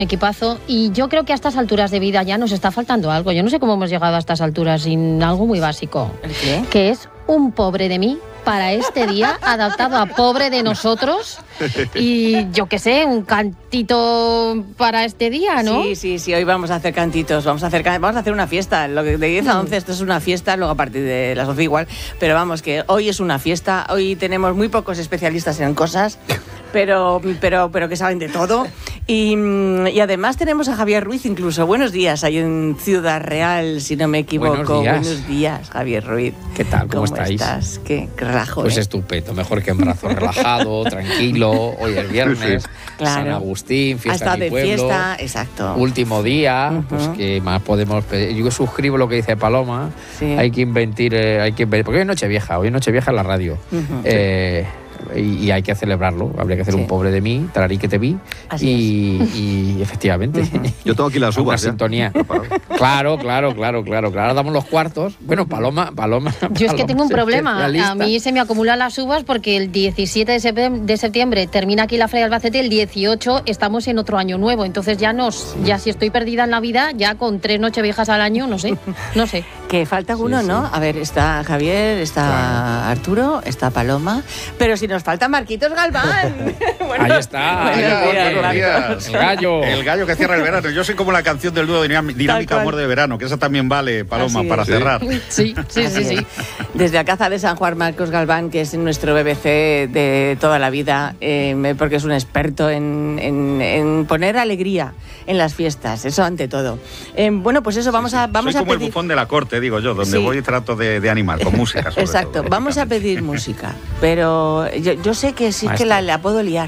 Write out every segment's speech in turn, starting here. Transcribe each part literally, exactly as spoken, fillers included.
equipazo, y yo creo que a estas alturas de vida ya nos está faltando algo. Yo no sé cómo hemos llegado a estas alturas sin algo muy básico. ¿El qué? Que es un pobre de mí para este día, adaptado a pobre de nosotros, y yo qué sé, un cantito para este día, ¿no? Sí, sí, sí, hoy vamos a hacer cantitos, vamos a hacer, vamos a hacer una fiesta, lo que de diez a once esto es una fiesta, luego a partir de las once igual, pero vamos, que hoy es una fiesta, hoy tenemos muy pocos especialistas en cosas, pero, pero, pero que saben de todo, y, y además tenemos a Javier Ruiz incluso. Buenos días, ahí en Ciudad Real, si no me equivoco. Buenos días, Buenos días Javier Ruiz. ¿Qué tal? ¿Cómo, ¿Cómo estáis? estás? ¿Qué, qué relajo, Pues eh? estupendo, mejor que en brazo, relajado, tranquilo. Hoy es viernes, claro. San Agustín, fiesta Hasta en mi de pueblo. Fiesta, exacto. Último día, uh-huh. Pues que más podemos pedir. Yo suscribo lo que dice Paloma. Sí. Hay que inventir, eh, hay que inventir, porque hoy es Nochevieja, hoy es Nochevieja en la radio. Uh-huh. Eh, Y, y hay que celebrarlo. Habría que hacer sí. un pobre de mí, tararí que te vi. Así y, y efectivamente. Uh-huh. Yo tengo aquí las uvas. Una sintonía. Claro, claro, claro, claro. Ahora damos los cuartos. Bueno, Paloma, Paloma. Yo es que tengo un problema. A mí se me acumulan las uvas porque el diecisiete de septiembre termina aquí la Feria de Albacete, el dieciocho estamos en otro año nuevo. Entonces ya nos, sí. ya si estoy perdida en la vida, ya con tres Nocheviejas al año, no sé, no sé. Que falta uno, sí, ¿no? Sí. A ver, está Javier, está claro. Arturo, está Paloma, pero si nos falta Marquitos Galván. Bueno, ahí está. Buenos días, buenos días. El gallo. El gallo que cierra el verano. Yo soy como la canción del dúo Dinámica Amor de Verano, que esa también vale, Paloma, para ¿Sí? cerrar. Sí, sí, sí, sí. Desde Alcázar de San Juan, Marcos Galván, que es nuestro B B C de toda la vida, eh, porque es un experto en, en, en poner alegría en las fiestas, eso ante todo. Eh, bueno, pues eso, vamos sí, sí. a vamos soy a como pedir... el bufón de la corte, digo yo, donde sí. voy y trato de, de animar, con música sobre Exacto, todo, vamos a pedir música, pero yo, yo sé que sí Maestro. que la, la puedo liar.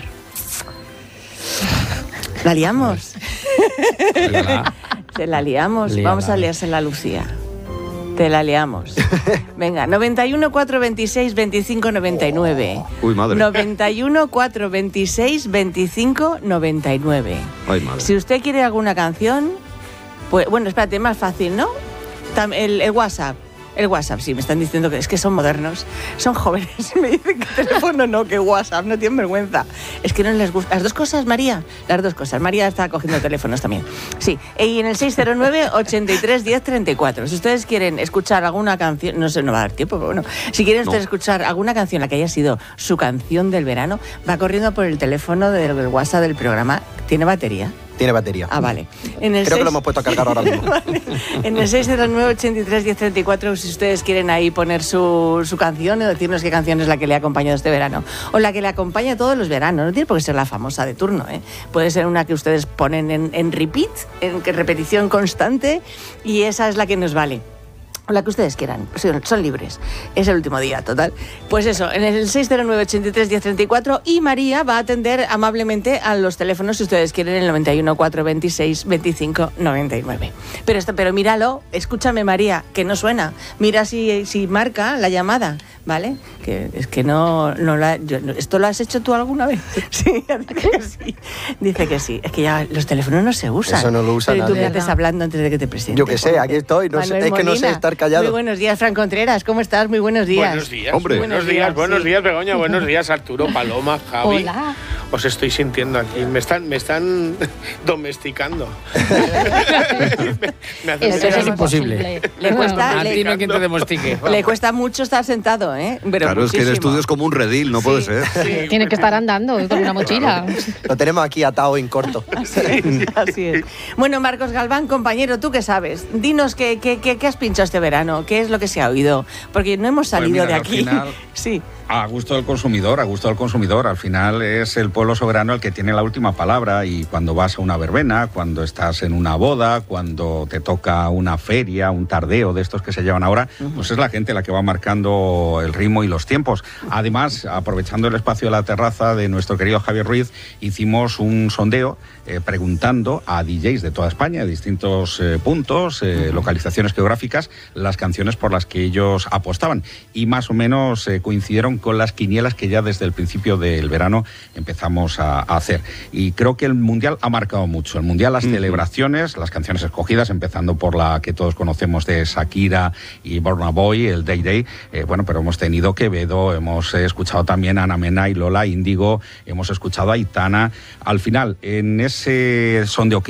¿La liamos? Se la liamos, Líala. Vamos a liársela a Lucía. Te la liamos. Venga, noventa y uno, cuatro veintiséis, veinticinco, noventa y nueve. Uy, madre. noventa y uno, cuatro veintiséis, veinticinco, noventa y nueve. Ay, madre. Si usted quiere alguna canción, pues bueno, espérate, más fácil, ¿no? El, el WhatsApp. El WhatsApp, sí, me están diciendo que es que son modernos, son jóvenes. Me dicen que teléfono no, que WhatsApp, no tienen vergüenza. Es que no les gusta. Las dos cosas, María, las dos cosas. María está cogiendo teléfonos también. Sí, y en el seis cero nueve, ochenta y tres, diez, treinta y cuatro. Si ustedes quieren escuchar alguna canción, no sé, no va a dar tiempo, pero bueno. Si quieren ustedes no. escuchar alguna canción, la que haya sido su canción del verano, va corriendo por el teléfono del, del WhatsApp del programa. ¿Tiene batería? Tiene batería. Ah, vale. En el Creo seis... que lo hemos puesto a cargar ahora mismo. Vale. En el seis cero nueve, ochenta y tres, diez, treinta y cuatro, si ustedes quieren ahí poner su, su canción y decirnos qué canción es la que le ha acompañado este verano. O la que le acompaña todos los veranos. No tiene por qué ser la famosa de turno, ¿eh? Puede ser una que ustedes ponen en, en repeat, en repetición constante, y esa es la que nos vale. O la que ustedes quieran, son libres. Es el último día, total. Pues eso, en el seis cero nueve, ochenta y tres, diez, treinta y cuatro, y María va a atender amablemente a los teléfonos, si ustedes quieren, el noventa y uno, cuatro veintiséis, veinticinco, noventa y nueve. Pero, esto, pero míralo, escúchame, María, que no suena. Mira si, si marca la llamada, ¿vale? Que es que no, no la... Yo, ¿esto lo has hecho tú alguna vez? Sí, dice que sí. Dice que sí. Es que ya los teléfonos no se usan. Eso no lo usa pero nadie. tú me haces hablando antes de que te presente. Yo que sé, aquí estoy. No sé, es que no sé estar callado. Muy buenos días, Fran Contreras. ¿Cómo estás? Muy buenos días. Buenos días. Hombre. Buenos días, sí. buenos días, Begoña. Buenos días, Arturo, Paloma, Javi. Hola. Os estoy sintiendo aquí. Me están, me están domesticando. me, me Eso es imposible. Le cuesta, a le, ti no hay quien te domestique. Le cuesta mucho estar sentado, ¿eh? Pero claro, muchísimo. es que el estudio es como un redil, no sí, puede ser. Sí. Tienes que estar andando con una mochila. Lo tenemos aquí atado en corto. Sí, así es. Bueno, Marcos Galván, compañero, ¿tú qué sabes? Dinos qué, qué, qué, qué has pinchado este verano, qué es lo que se ha oído, porque no hemos salido pues mira, de aquí. Al final, sí. A gusto del consumidor, a gusto del consumidor. Al final es el pueblo soberano el que tiene la última palabra, y cuando vas a una verbena, cuando estás en una boda, cuando te toca una feria, un tardeo de estos que se llevan ahora, uh-huh. pues es la gente la que va marcando el ritmo y los tiempos. Además, aprovechando el espacio de la terraza de nuestro querido Javier Ruiz, hicimos un sondeo eh, preguntando a D Js de toda España, de distintos eh, puntos, eh, uh-huh. localizaciones geográficas, las canciones por las que ellos apostaban, y más o menos eh, coincidieron con las quinielas que ya desde el principio del verano empezamos a, a hacer. Y creo que el Mundial ha marcado mucho. El Mundial, las uh-huh. celebraciones, las canciones escogidas, empezando por la que todos conocemos de Shakira y Burna Boy, el Day Day. Eh, bueno, pero hemos tenido Quevedo, hemos eh, escuchado también a Ana Mena y Lola Índigo, hemos escuchado a Aitana. Al final, en ese sondeo que